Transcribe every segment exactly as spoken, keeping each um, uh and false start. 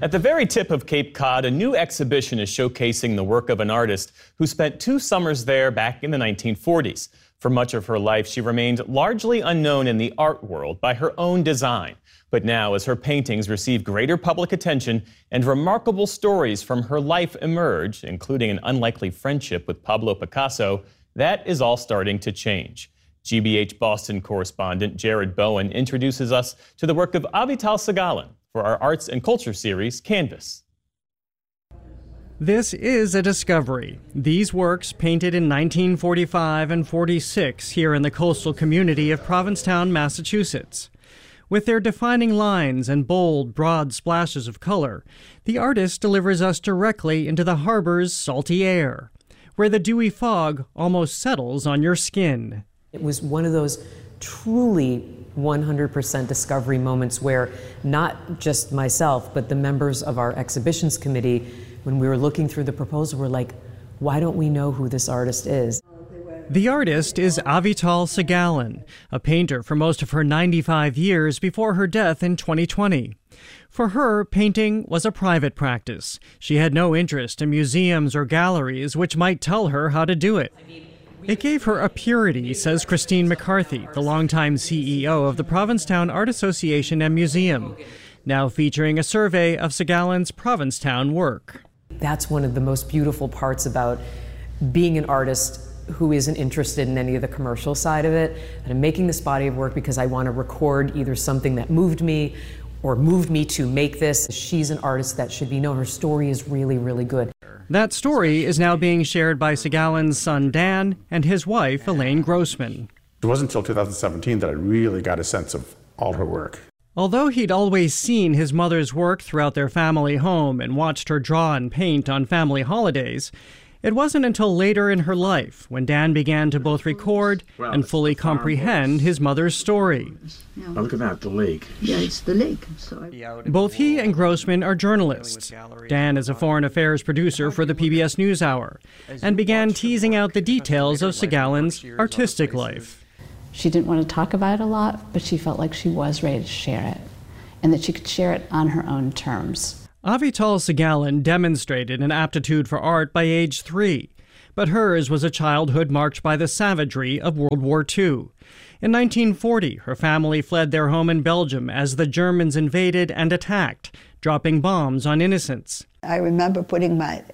At the very tip of Cape Cod, a new exhibition is showcasing the work of an artist who spent two summers there back in the nineteen forties. For much of her life, she remained largely unknown in the art world by her own design. But now, as her paintings receive greater public attention and remarkable stories from her life emerge, including an unlikely friendship with Pablo Picasso, that is all starting to change. G B H Boston correspondent Jared Bowen introduces us to the work of Avital Sagalan for our Arts and Culture series, Canvas. This is a discovery. These works, painted in nineteen forty-five and forty-six here in the coastal community of Provincetown, Massachusetts. With their defining lines and bold, broad splashes of color, the artist delivers us directly into the harbor's salty air, where the dewy fog almost settles on your skin. It was one of those truly one hundred percent discovery moments where not just myself, but the members of our exhibitions committee, when we were looking through the proposal, were like, why don't we know who this artist is? The artist is Avital Sagalan, a painter for most of her ninety-five years before her death in twenty twenty. For her, painting was a private practice. She had no interest in museums or galleries which might tell her how to do it. It gave her a purity, says Christine McCarthy, the longtime C E O of the Provincetown Art Association and Museum, now featuring a survey of Sagalan's Provincetown work. That's one of the most beautiful parts about being an artist who isn't interested in any of the commercial side of it. And I'm making this body of work because I want to record either something that moved me or moved me to make this. She's an artist that should be known. Her story is really, really good. That story is now being shared by Sagalan's son Dan and his wife Elaine Grossman. It wasn't until two thousand seventeen that I really got a sense of all her work. Although he'd always seen his mother's work throughout their family home and watched her draw and paint on family holidays, it wasn't until later in her life when Dan began to both record and fully comprehend his mother's story. Oh, look at that, the lake. Yeah, it's the lake. So I... Both he and Grossman are journalists. Dan is a foreign affairs producer for the P B S NewsHour and began teasing out the details of Sagalan's artistic life. She didn't want to talk about it a lot, but she felt like she was ready to share it, and that she could share it on her own terms. Avital Sagalan demonstrated an aptitude for art by age three, but hers was a childhood marked by the savagery of World War Two. In nineteen forty, her family fled their home in Belgium as the Germans invaded and attacked, dropping bombs on innocents. I remember putting my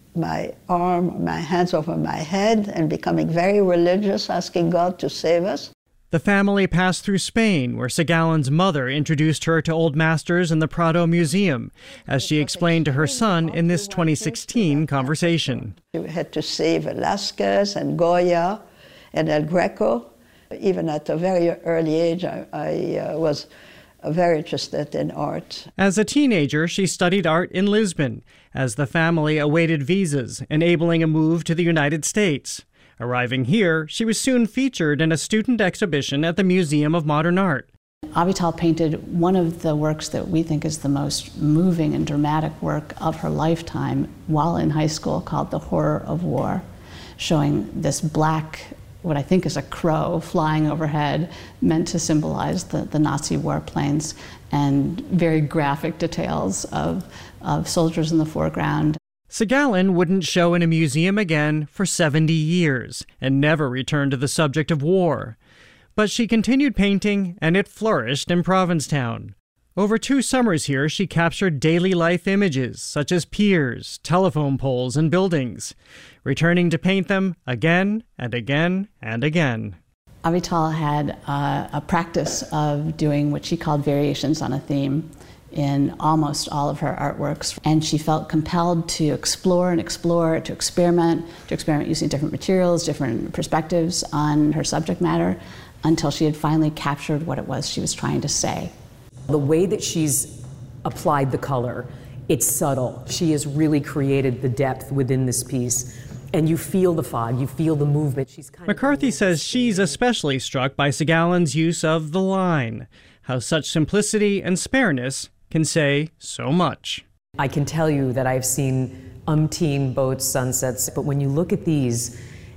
my arm, my hands over my head and becoming very religious, asking God to save us. The family passed through Spain, where Sagalan's mother introduced her to old masters in the Prado Museum, as she explained to her son in this twenty sixteen conversation. We had to save Velázquez and Goya and El Greco. Even at a very early age, I, I uh, was very interested in art. As a teenager, she studied art in Lisbon, as the family awaited visas, enabling a move to the United States. Arriving here, she was soon featured in a student exhibition at the Museum of Modern Art. Avital painted one of the works that we think is the most moving and dramatic work of her lifetime while in high school, called The Horror of War, showing this black, what I think is a crow, flying overhead, meant to symbolize the, the Nazi warplanes, and very graphic details of, of soldiers in the foreground. Sagalan wouldn't show in a museum again for seventy years and never returned to the subject of war. But she continued painting, and it flourished in Provincetown. Over two summers here, she captured daily life images, such as piers, telephone poles, and buildings, returning to paint them again and again and again. Avital had uh, a practice of doing what she called variations on a theme in almost all of her artworks, and she felt compelled to explore and explore, to experiment, to experiment using different materials, different perspectives on her subject matter, until she had finally captured what it was she was trying to say. The way that she's applied the color, it's subtle. She has really created the depth within this piece. And you feel the fog, you feel the movement. She's kind McCarthy of says she's especially struck by Sagalan's use of the line, how such simplicity and spareness can say so much. I can tell you that I've seen umpteen boats, sunsets, but when you look at these,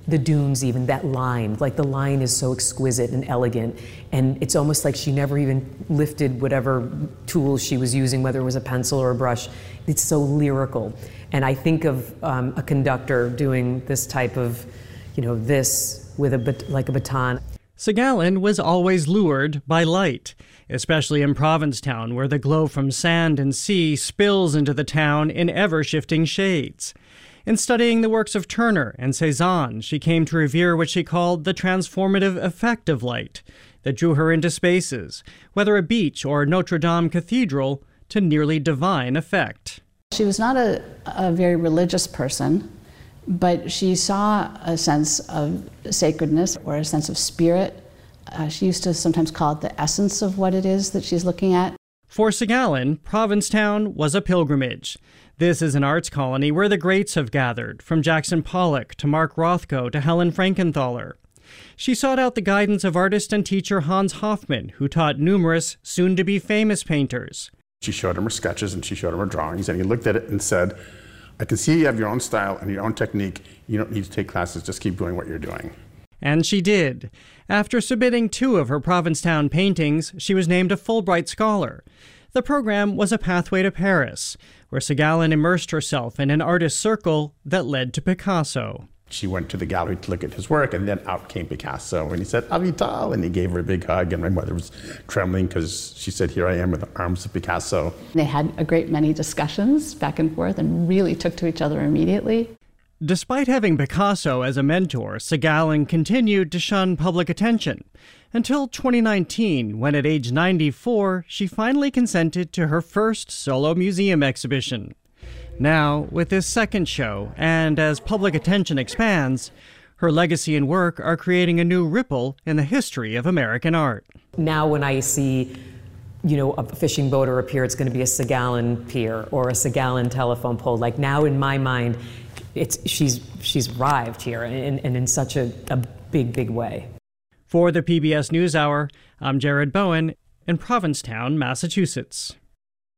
the dunes, even that line, like the line is so exquisite and elegant, and it's almost like she never even lifted whatever tools she was using, whether it was a pencil or a brush. It's so lyrical. And I think of um, a conductor doing this type of, you know, this with a bat- like a baton. Segalen was always lured by light, especially in Provincetown, where the glow from sand and sea spills into the town in ever-shifting shades. In studying the works of Turner and Cezanne, she came to revere what she called the transformative effect of light that drew her into spaces, whether a beach or Notre Dame Cathedral, to nearly divine effect. She was not a, a very religious person, but she saw a sense of sacredness or a sense of spirit. Uh, she used to sometimes call it the essence of what it is that she's looking at. For Segalen, Provincetown was a pilgrimage. This is an arts colony where the greats have gathered, from Jackson Pollock to Mark Rothko to Helen Frankenthaler. She sought out the guidance of artist and teacher Hans Hofmann, who taught numerous soon-to-be famous painters. She showed him her sketches and she showed him her drawings, and he looked at it and said, I can see you have your own style and your own technique. You don't need to take classes, just keep doing what you're doing. And she did. After submitting two of her Provincetown paintings, she was named a Fulbright Scholar. The program was a pathway to Paris, where Segalen immersed herself in an artist circle that led to Picasso. She went to the gallery to look at his work, and then out came Picasso. And he said, Avital, and he gave her a big hug, and my mother was trembling because she said, here I am with the arms of Picasso. They had a great many discussions back and forth and really took to each other immediately. Despite having Picasso as a mentor, Segalen continued to shun public attention until twenty nineteen, when at age ninety-four, she finally consented to her first solo museum exhibition. Now, with this second show, and as public attention expands, her legacy and work are creating a new ripple in the history of American art. Now when I see, you know, a fishing boat or a pier, it's going to be a Segalen pier or a Segalen telephone pole. Like now in my mind, it's she's she's arrived here, and, and in such a, a big, big way. For the P B S NewsHour, I'm Jared Bowen in Provincetown, Massachusetts.